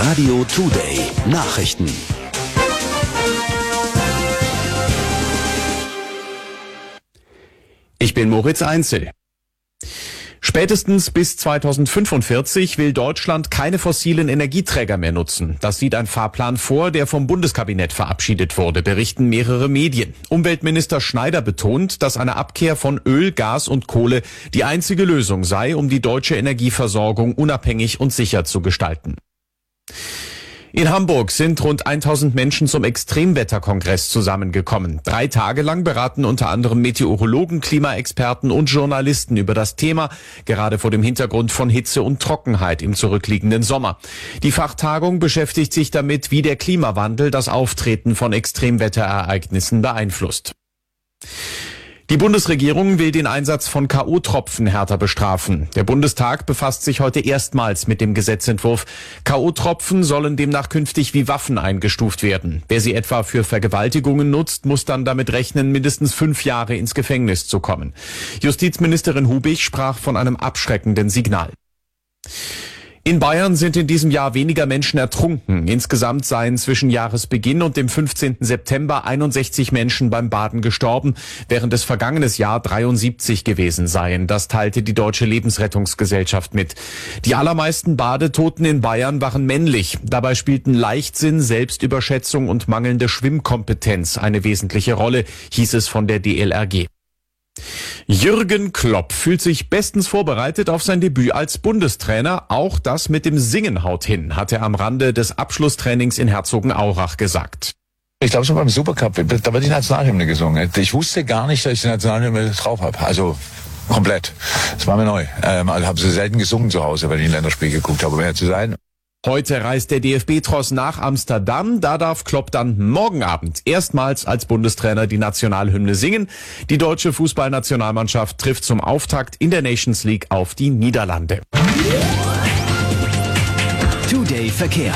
Radio Today Nachrichten. Ich bin Moritz Einzel. Spätestens bis 2045 will Deutschland keine fossilen Energieträger mehr nutzen. Das sieht ein Fahrplan vor, der vom Bundeskabinett verabschiedet wurde, berichten mehrere Medien. Umweltminister Schneider betont, dass eine Abkehr von Öl, Gas und Kohle die einzige Lösung sei, um die deutsche Energieversorgung unabhängig und sicher zu gestalten. In Hamburg sind rund 1000 Menschen zum Extremwetterkongress zusammengekommen. 3 Tage lang beraten unter anderem Meteorologen, Klimaexperten und Journalisten über das Thema, gerade vor dem Hintergrund von Hitze und Trockenheit im zurückliegenden Sommer. Die Fachtagung beschäftigt sich damit, wie der Klimawandel das Auftreten von Extremwetterereignissen beeinflusst. Die Bundesregierung will den Einsatz von K.O.-Tropfen härter bestrafen. Der Bundestag befasst sich heute erstmals mit dem Gesetzentwurf. K.O.-Tropfen sollen demnach künftig wie Waffen eingestuft werden. Wer sie etwa für Vergewaltigungen nutzt, muss dann damit rechnen, mindestens 5 Jahre ins Gefängnis zu kommen. Justizministerin Hubig sprach von einem abschreckenden Signal. In Bayern sind in diesem Jahr weniger Menschen ertrunken. Insgesamt seien zwischen Jahresbeginn und dem 15. September 61 Menschen beim Baden gestorben, während es vergangenes Jahr 73 gewesen seien. Das teilte die Deutsche Lebensrettungsgesellschaft mit. Die allermeisten Badetoten in Bayern waren männlich. Dabei spielten Leichtsinn, Selbstüberschätzung und mangelnde Schwimmkompetenz eine wesentliche Rolle, hieß es von der DLRG. Jürgen Klopp fühlt sich bestens vorbereitet auf sein Debüt als Bundestrainer. Auch das mit dem Singen haut hin, hat er am Rande des Abschlusstrainings in Herzogenaurach gesagt. Ich glaube schon beim Supercup, da wird die Nationalhymne gesungen. Ich wusste gar nicht, dass ich die Nationalhymne drauf habe. Also komplett. Das war mir neu. Also habe sie selten gesungen zu Hause, wenn ich ein Länderspiel geguckt habe, um ehrlich zu sein. Heute reist der DFB-Tross nach Amsterdam. Da darf Klopp dann morgen Abend erstmals als Bundestrainer die Nationalhymne singen. Die deutsche Fußballnationalmannschaft trifft zum Auftakt in der Nations League auf die Niederlande. Today Verkehr.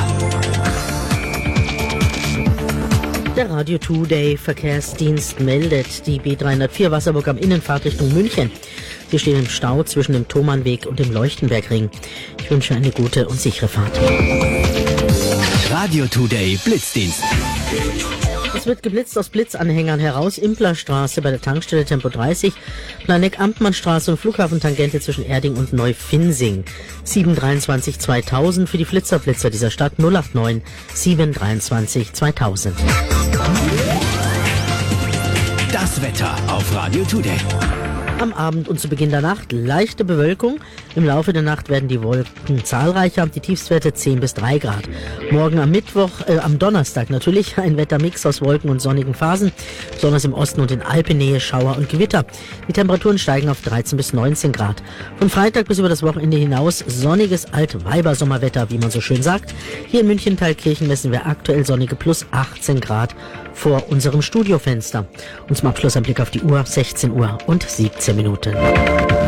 Der Radio Today Verkehrsdienst meldet die B304 Wasserburg am Innenfahrt Richtung München. Sie stehen im Stau zwischen dem Thomannweg und dem Leuchtenbergring. Ich wünsche eine gute und sichere Fahrt. Radio Today Blitzdienst. Es wird geblitzt aus Blitzanhängern heraus. Implerstraße bei der Tankstelle Tempo 30, Planeck-Amtmannstraße und Flughafentangente zwischen Erding und Neufinsing. 723 2000 für die Flitzerblitzer dieser Stadt 089 723 2000. Das Wetter auf Radio Today. Am Abend und zu Beginn der Nacht leichte Bewölkung. Im Laufe der Nacht werden die Wolken zahlreicher, die Tiefstwerte 10 bis 3 Grad. Morgen am Donnerstag natürlich ein Wettermix aus Wolken und sonnigen Phasen, besonders im Osten und in Alpennähe Schauer und Gewitter. Die Temperaturen steigen auf 13 bis 19 Grad. Von Freitag bis über das Wochenende hinaus sonniges Altweibersommerwetter, wie man so schön sagt. Hier in München-Thalkirchen messen wir aktuell sonnige plus 18 Grad vor unserem Studiofenster. Und zum Abschluss ein Blick auf die Uhr, 16 Uhr und 17 Minuten.